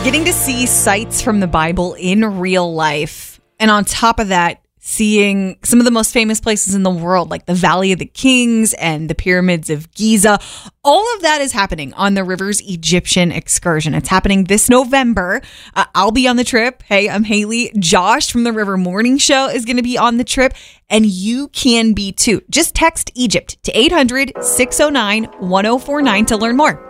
Getting to see sights from the Bible in real life. And on top of that, seeing some of the most famous places in the world, like the Valley of the Kings and the pyramids of Giza. All of that is happening on the Rivers Egyptian excursion. It's happening this November. I'll be on the trip. Hey, I'm Haley. Josh from the River Morning Show is going to be on the trip, and you can be too. Just text Egypt to 800-609-1049 to learn more.